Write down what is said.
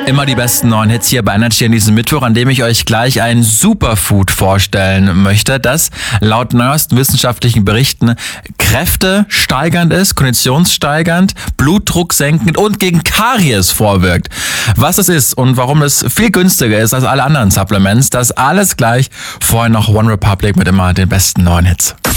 Immer die besten neuen Hits hier bei Energy an diesem Mittwoch, an dem ich euch gleich ein Superfood vorstellen möchte, das laut neuesten wissenschaftlichen Berichten kräftesteigernd ist, konditionssteigernd, Blutdruck senkend und gegen Karies vorwirkt. Was es ist und warum es viel günstiger ist als alle anderen Supplements, das alles gleich. Vorher noch One Republic mit immer den besten neuen Hits.